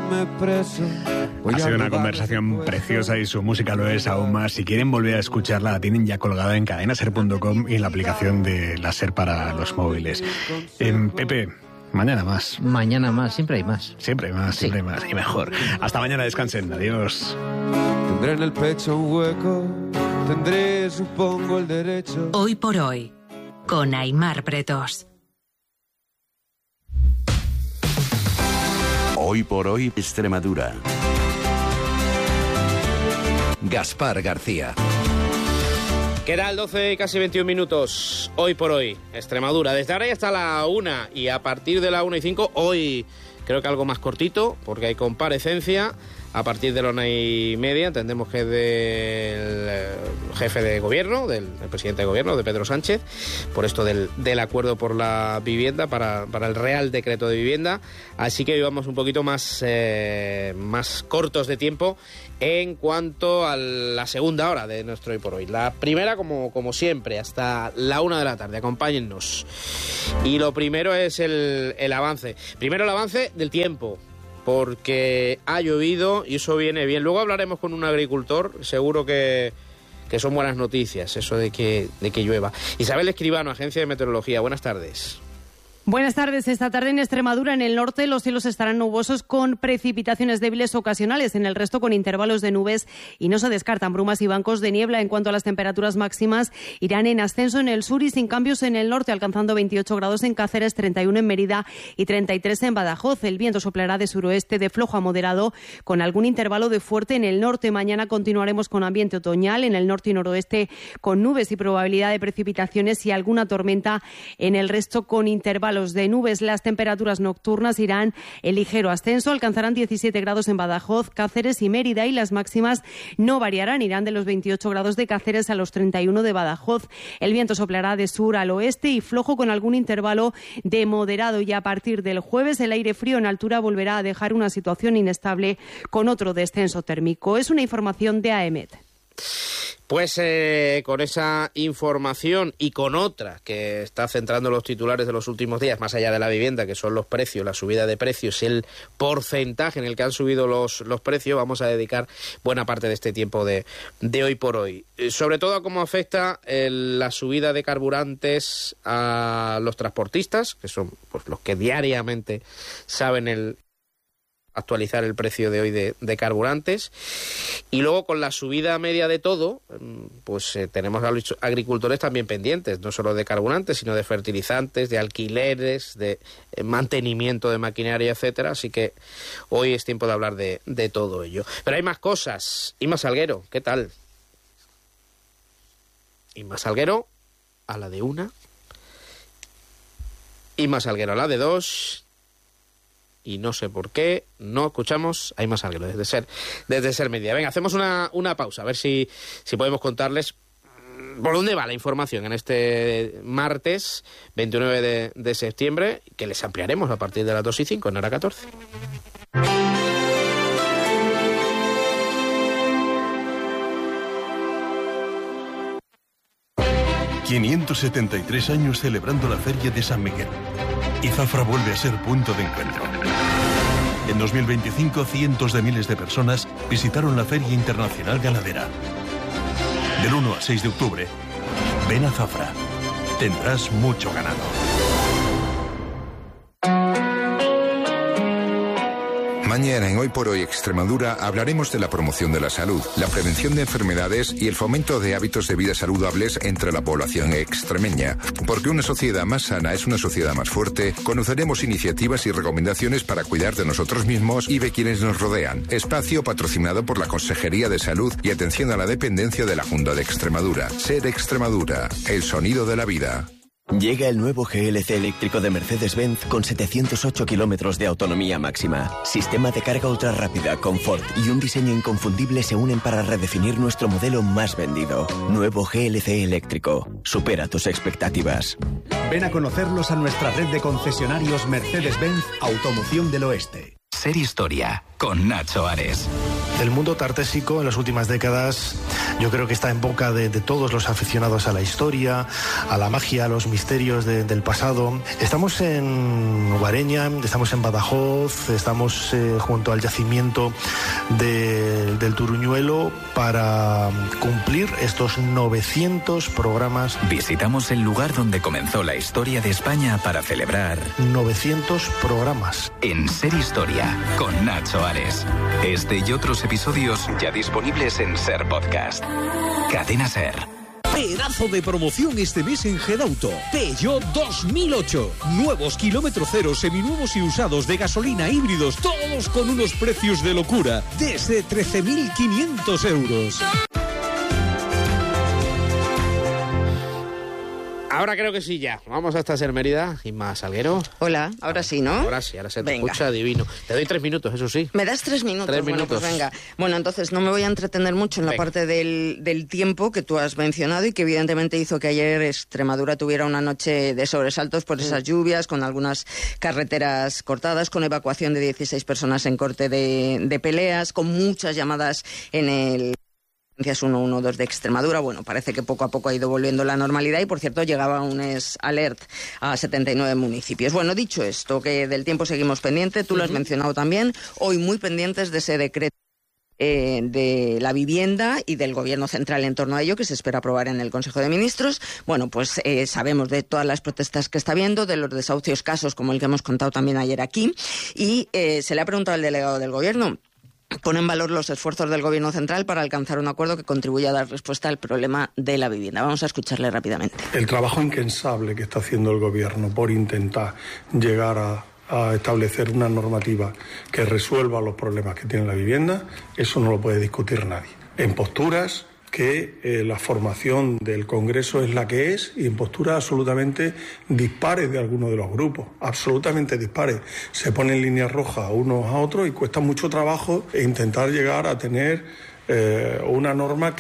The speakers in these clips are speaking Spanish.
meterme preso. Ha sido una conversación preciosa y su música lo es aún más. Si quieren volver a escucharla, la tienen ya colgada en cadenaser.com y en la aplicación de la SER para los móviles. Pepe, mañana más. Mañana más, siempre hay más. Siempre hay más, siempre hay más y mejor. Hasta mañana, descansen, adiós. Tendré en el pecho un hueco, tendré, supongo, el derecho. Hoy por hoy, con Aimar Bretos. Hoy por hoy, Extremadura. Gaspar García. ¿Qué tal? 12 y casi 21 minutos. Hoy por hoy, Extremadura. Desde ahora ya hasta la 1 y a partir de la 1:05, hoy creo que algo más cortito, porque hay comparecencia. A partir de la 1:30, entendemos que es del jefe de gobierno, del presidente de gobierno, de Pedro Sánchez, por esto del acuerdo por la vivienda, para el Real Decreto de Vivienda. Así que hoy vamos un poquito más cortos de tiempo en cuanto a la segunda hora de nuestro Hoy por Hoy. La primera, como siempre, hasta la 1 de la tarde. Acompáñennos. Y lo primero es el avance. Primero el avance del tiempo, porque ha llovido y eso viene bien. Luego hablaremos con un agricultor, seguro que son buenas noticias eso de que llueva. Isabel Escribano, Agencia de Meteorología, buenas tardes. Buenas tardes. Esta tarde en Extremadura, en el norte, los cielos estarán nubosos con precipitaciones débiles ocasionales. En el resto, con intervalos de nubes y no se descartan brumas y bancos de niebla. En cuanto a las temperaturas máximas, irán en ascenso en el sur y sin cambios en el norte, alcanzando 28 grados en Cáceres, 31 en Mérida y 33 en Badajoz. El viento soplará de suroeste de flojo a moderado, con algún intervalo de fuerte en el norte. Mañana continuaremos con ambiente otoñal en el norte y noroeste, con nubes y probabilidad de precipitaciones y alguna tormenta en el resto, con intervalos de nubes. Las temperaturas nocturnas irán en ligero ascenso, alcanzarán 17 grados en Badajoz, Cáceres y Mérida, y las máximas no variarán, irán de los 28 grados de Cáceres a los 31 de Badajoz. El viento soplará de sur al oeste y flojo, con algún intervalo de moderado, y a partir del jueves el aire frío en altura volverá a dejar una situación inestable con otro descenso térmico. Es una información de AEMET. Pues con esa información y con otra que está centrando los titulares de los últimos días, más allá de la vivienda, que son los precios, la subida de precios y el porcentaje en el que han subido los precios, vamos a dedicar buena parte de este tiempo de Hoy por Hoy. Sobre todo a cómo afecta la subida de carburantes a los transportistas, que son pues los que diariamente saben actualizar el precio de hoy de carburantes, y luego con la subida media de todo, pues tenemos a los agricultores también pendientes, no solo de carburantes, sino de fertilizantes, de alquileres, de mantenimiento de maquinaria, etcétera. Así que hoy es tiempo de hablar de todo ello. Pero hay más cosas. Inma Salguero, ¿qué tal? Inma Salguero a la de 1, Inma Salguero a la de 2, y no sé por qué no escuchamos a Inma Salguero desde Ser Media. Venga, hacemos una pausa, a ver si podemos contarles por dónde va la información en este martes 29 de septiembre, que les ampliaremos a partir de las 2:05 en Hora 14. 573 años celebrando la Feria de San Miguel. Y Zafra vuelve a ser punto de encuentro. En 2025, cientos de miles de personas visitaron la Feria Internacional Ganadera. Del 1 al 6 de octubre, ven a Zafra. Tendrás mucho ganado. Mañana en Hoy por Hoy Extremadura hablaremos de la promoción de la salud, la prevención de enfermedades y el fomento de hábitos de vida saludables entre la población extremeña. Porque una sociedad más sana es una sociedad más fuerte, conoceremos iniciativas y recomendaciones para cuidar de nosotros mismos y de quienes nos rodean. Espacio patrocinado por la Consejería de Salud y Atención a la Dependencia de la Junta de Extremadura. SER Extremadura, el sonido de la vida. Llega el nuevo GLC eléctrico de Mercedes-Benz con 708 kilómetros de autonomía máxima. Sistema de carga ultra rápida, confort y un diseño inconfundible se unen para redefinir nuestro modelo más vendido. Nuevo GLC eléctrico. Supera tus expectativas. Ven a conocerlos a nuestra red de concesionarios Mercedes-Benz Automoción del Oeste. Ser Historia, con Nacho Ares. El mundo tartésico en las últimas décadas yo creo que está en boca de todos los aficionados a la historia, a la magia, a los misterios del pasado. Estamos en Guareña, estamos en Badajoz, estamos junto al yacimiento del Turuñuelo para cumplir estos 900 programas. Visitamos el lugar donde comenzó la historia de España para celebrar 900 programas. En Ser Historia, con Nacho Ares. Este y otros episodios ya disponibles en Ser Podcast. Cadena Ser. Pedazo de promoción este mes en Gedauto. Peugeot 2008. Nuevos kilómetro cero, seminuevos y usados de gasolina, híbridos, todos con unos precios de locura. Desde 13.500 euros. Ahora creo que sí ya. Vamos hasta Ser Mérida. Inma Salguero. Hola, ahora sí, ¿no? Ahora sí, ahora se te escucha divino. Te doy 3 minutos, eso sí. ¿Me das 3 minutos? 3 minutos. Bueno, pues venga. Bueno, entonces no me voy a entretener mucho en la parte del tiempo que tú has mencionado y que evidentemente hizo que ayer Extremadura tuviera una noche de sobresaltos por esas lluvias, con algunas carreteras cortadas, con evacuación de 16 personas en corte de peleas, con muchas llamadas en el 112 de Extremadura. Bueno, parece que poco a poco ha ido volviendo la normalidad y, por cierto, llegaba un alert a 79 municipios. Bueno, dicho esto, que del tiempo seguimos pendientes, tú lo has mencionado también, hoy muy pendientes de ese decreto de la vivienda y del Gobierno central en torno a ello, que se espera aprobar en el Consejo de Ministros. Bueno, pues sabemos de todas las protestas que está habiendo, de los desahucios, casos como el que hemos contado también ayer aquí, y se le ha preguntado al delegado del Gobierno. Pone en valor los esfuerzos del Gobierno central para alcanzar un acuerdo que contribuya a dar respuesta al problema de la vivienda. Vamos a escucharle rápidamente. El trabajo incansable que está haciendo el Gobierno por intentar llegar a establecer una normativa que resuelva los problemas que tiene la vivienda, eso no lo puede discutir nadie. En posturas que la formación del Congreso es la que es y en posturas absolutamente dispares de algunos de los grupos, absolutamente dispares. Se ponen líneas rojas unos a otros y cuesta mucho trabajo intentar llegar a tener una norma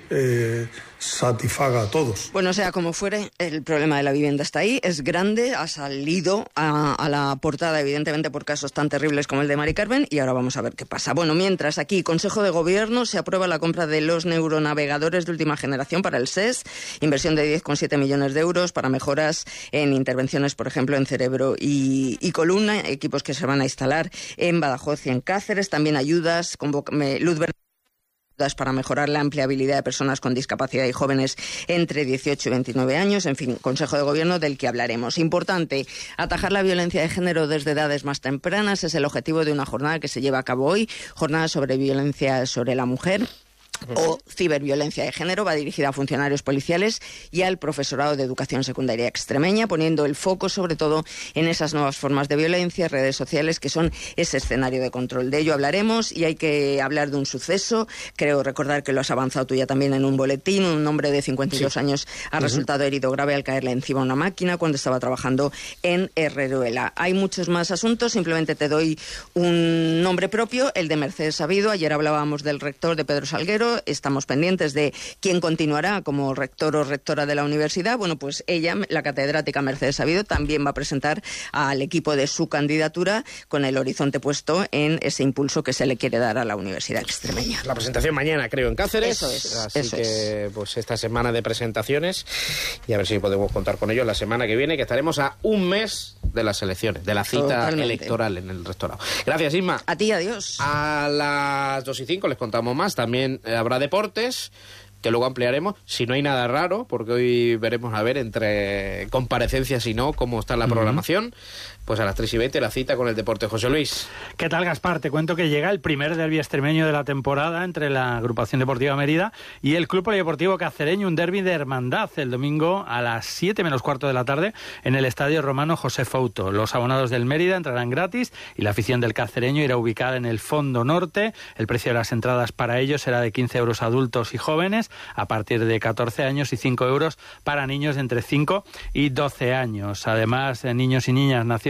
que satisfaga a todos. Bueno, sea como fuere, el problema de la vivienda está ahí, es grande, ha salido a la portada evidentemente por casos tan terribles como el de Mari Carmen y ahora vamos a ver qué pasa. Bueno, mientras aquí, Consejo de Gobierno, se aprueba la compra de los neuronavegadores de última generación para el SES, inversión de 10,7 millones de euros para mejoras en intervenciones, por ejemplo, en cerebro y columna, equipos que se van a instalar en Badajoz y en Cáceres, también ayudas, Luz Verde, para mejorar la empleabilidad de personas con discapacidad y jóvenes entre 18 y 29 años. En fin, Consejo de Gobierno del que hablaremos. Importante, atajar la violencia de género desde edades más tempranas es el objetivo de una jornada que se lleva a cabo hoy, jornada sobre violencia sobre la mujer o ciberviolencia de género. Va dirigida a funcionarios policiales y al profesorado de educación secundaria extremeña, poniendo el foco sobre todo en esas nuevas formas de violencia, redes sociales, que son ese escenario de control. De ello hablaremos y hay que hablar de un suceso. Creo recordar que lo has avanzado tú ya también en un boletín. Un hombre de 52 años ha resultado herido grave al caerle encima una máquina cuando estaba trabajando en Herreruela. Hay muchos más asuntos, simplemente te doy un nombre propio, el de Mercedes Sabido. Ayer hablábamos del rector, de Pedro Salguero. Estamos pendientes de quién continuará como rector o rectora de la universidad. Bueno, pues ella, la catedrática Mercedes Sabido, también va a presentar al equipo de su candidatura con el horizonte puesto en ese impulso que se le quiere dar a la universidad extremeña. La presentación mañana, creo, en Cáceres. Eso es. Así que, pues esta semana de presentaciones y a ver si podemos contar con ellos la semana que viene, que estaremos a un mes de las elecciones, de la cita electoral en el rectorado. Gracias, Isma. A ti, adiós. A las 2:05 les contamos más. También habrá deportes, que luego ampliaremos, si no hay nada raro, porque hoy veremos a ver entre comparecencias y no cómo está la programación. Pues a las 3:20 la cita con el deporte. José Luis. ¿Qué tal, Gaspar? Te cuento que llega el primer derbi extremeño de la temporada entre la Agrupación Deportiva Mérida y el Club Polideportivo Cacereño, un derbi de hermandad el domingo a las 7 menos cuarto de la tarde en el Estadio Romano José Fouto. Los abonados del Mérida entrarán gratis y la afición del Cacereño irá ubicada en el fondo norte. El precio de las entradas para ellos será de 15 euros adultos y jóvenes a partir de 14 años y 5 euros para niños de entre 5 y 12 años. Además, niños y niñas nacidos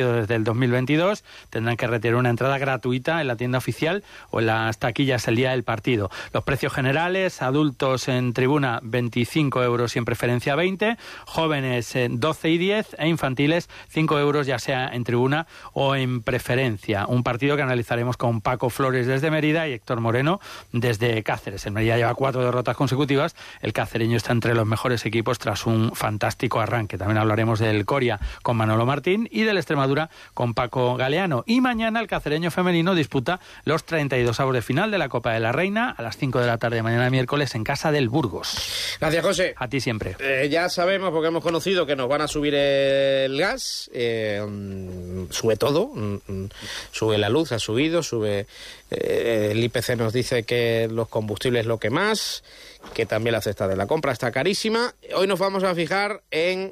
válido desde el 2022. Tendrán que retirar una entrada gratuita en la tienda oficial o en las taquillas el día del partido. Los precios generales: adultos en tribuna 25 euros y en preferencia 20, jóvenes 12 y 10 e infantiles 5 euros ya sea en tribuna o en preferencia. Un partido que analizaremos con Paco Flores desde Mérida y Héctor Moreno desde Cáceres. El Mérida lleva 4 derrotas consecutivas. El cacereño está entre los mejores equipos tras un fantástico arranque. También hablaremos del Coria con Manolo Martín y del Extremadura con Paco Galeano. Y mañana el cacereño femenino disputa los 32avos de final de la Copa de la Reina a las 5 de la tarde mañana miércoles en casa del Burgos. Gracias, José. A ti siempre. Ya sabemos, porque hemos conocido que nos van a subir el gas. Sube todo. Sube la luz, ha subido. Sube el IPC nos dice que los combustibles lo que más, que también la cesta de la compra está carísima. Hoy nos vamos a fijar en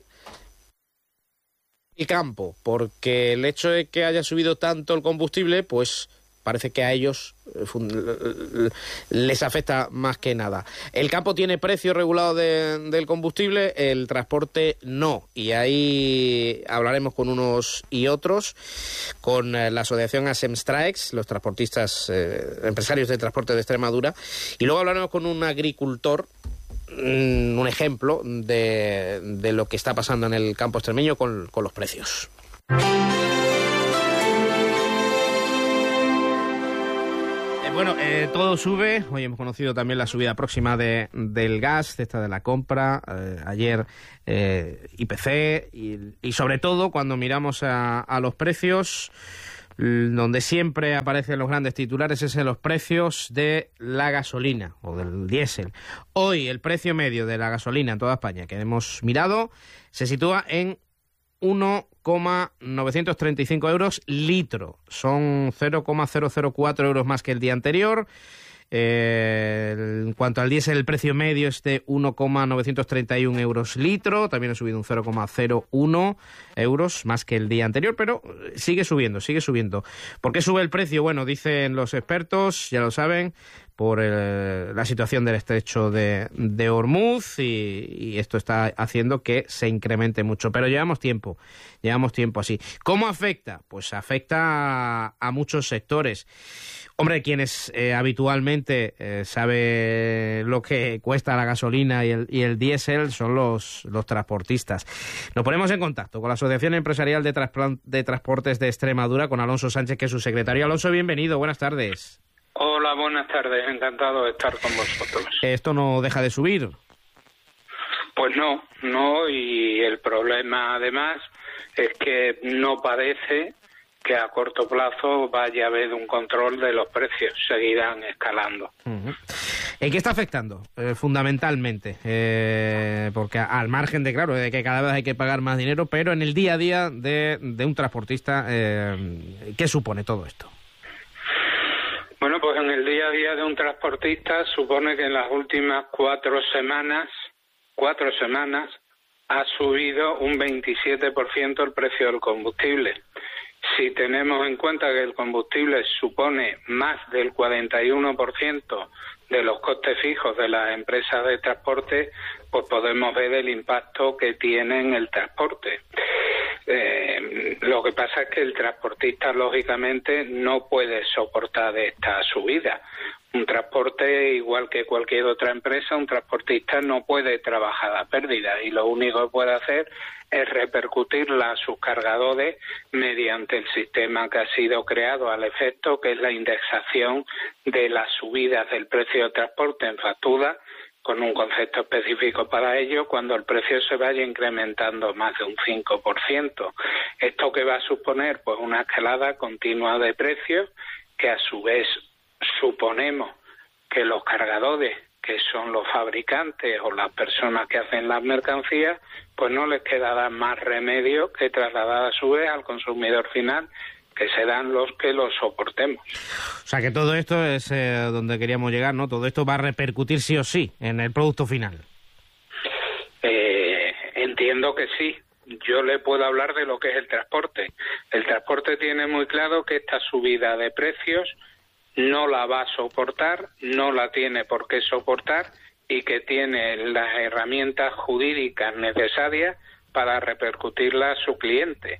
el campo, porque el hecho de que haya subido tanto el combustible, pues parece que a ellos les afecta más que nada. El campo tiene precio regulado del combustible, el transporte no. Y ahí hablaremos con unos y otros, con la asociación ASEMSTRAEX, los transportistas, empresarios de transporte de Extremadura. Y luego hablaremos con un agricultor, un ejemplo de lo que está pasando en el campo extremeño con los precios. Bueno, todo sube. Hoy hemos conocido también la subida próxima del gas, cesta de la compra. Ayer IPC y sobre todo cuando miramos a los precios, donde siempre aparecen los grandes titulares es en los precios de la gasolina o del diésel. Hoy el precio medio de la gasolina en toda España que hemos mirado se sitúa en 1,935 euros litro. Son 0,004 euros más que el día anterior. En cuanto al diésel, el precio medio es de 1,931 euros litro. También ha subido un 0,01 euros más que el día anterior, pero sigue subiendo. ¿Por qué sube el precio? Bueno, dicen los expertos, ya lo saben, por la situación del estrecho de Hormuz y esto está haciendo que se incremente mucho. Pero llevamos tiempo así. ¿Cómo afecta? Pues afecta a muchos sectores. Hombre, quienes habitualmente sabe lo que cuesta la gasolina y el diésel son los transportistas. Nos ponemos en contacto con la Asociación Empresarial de Transportes de Extremadura, con Alonso Sánchez, que es su secretario. Alonso, bienvenido, buenas tardes. Hola, buenas tardes, encantado de estar con vosotros. ¿Esto no deja de subir? Pues no, y el problema además es que no parece que a corto plazo vaya a haber un control de los precios, seguirán escalando. ¿En qué está afectando fundamentalmente? Porque al margen de que cada vez hay que pagar más dinero, pero en el día a día de un transportista, ¿qué supone todo esto? Bueno, pues en el día a día de un transportista supone que en las últimas 4 semanas ha subido un 27% el precio del combustible. Si tenemos en cuenta que el combustible supone más del 41% de los costes fijos de las empresas de transporte, pues podemos ver el impacto que tiene en el transporte. Lo que pasa es que el transportista, lógicamente, no puede soportar esta subida. Un transporte, igual que cualquier otra empresa, un transportista no puede trabajar a pérdida y lo único que puede hacer es repercutirla a sus cargadores mediante el sistema que ha sido creado al efecto, que es la indexación de las subidas del precio de transporte en factura, con un concepto específico para ello, cuando el precio se vaya incrementando más de un 5%. ¿Esto qué va a suponer? Pues una escalada continua de precios, que a su vez suponemos que los cargadores, que son los fabricantes o las personas que hacen las mercancías, pues no les quedará más remedio que trasladar a su vez al consumidor final, que serán los que lo soportemos. O sea que todo esto es donde queríamos llegar, ¿no? Todo esto va a repercutir sí o sí en el producto final. Entiendo que sí. Yo le puedo hablar de lo que es el transporte. El transporte tiene muy claro que esta subida de precios no la va a soportar, no la tiene por qué soportar y que tiene las herramientas jurídicas necesarias para repercutirla a su cliente. O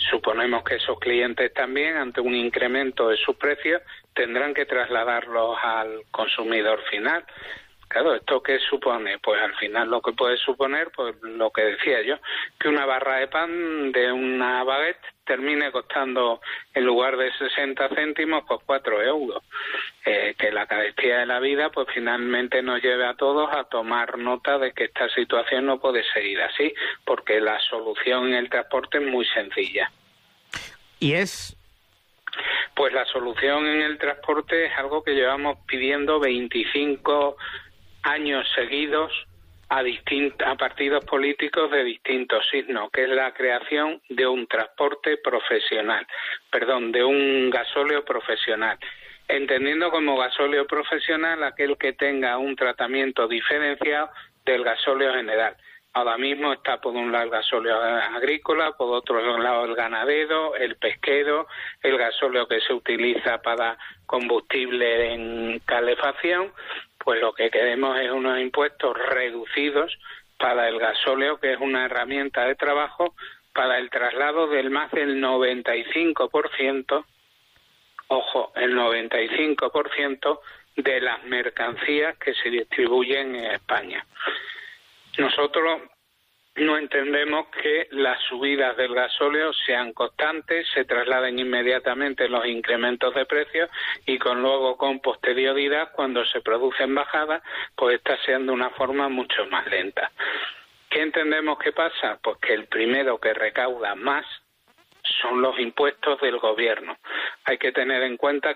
Suponemos que esos clientes también, ante un incremento de sus precios, tendrán que trasladarlos al consumidor final. Claro, ¿esto qué supone? Pues al final lo que puede suponer, pues lo que decía yo, que una barra de pan de una baguette termine costando, en lugar de 60 céntimos, pues 4 euros. Que la carestía de la vida, pues finalmente nos lleve a todos a tomar nota de que esta situación no puede seguir así, porque la solución en el transporte es muy sencilla. ¿Y es? Pues la solución en el transporte es algo que llevamos pidiendo 25 años seguidos a partidos políticos de distintos signos, que es la creación de un transporte profesional, de un gasóleo profesional, entendiendo como gasóleo profesional aquel que tenga un tratamiento diferenciado del gasóleo general. Ahora mismo está por un lado el gasóleo agrícola, por otro lado el ganadero, el pesquero, el gasóleo que se utiliza para combustible en calefacción. Pues lo que queremos es unos impuestos reducidos para el gasóleo, que es una herramienta de trabajo para el traslado del más del 95%, ojo, el 95% de las mercancías que se distribuyen en España. Nosotros no entendemos que las subidas del gasóleo sean constantes, se trasladen inmediatamente los incrementos de precios y luego con posterioridad, cuando se producen bajadas, pues estas sean de una forma mucho más lenta. ¿Qué entendemos que pasa? Pues que el primero que recauda más son los impuestos del gobierno. Hay que tener en cuenta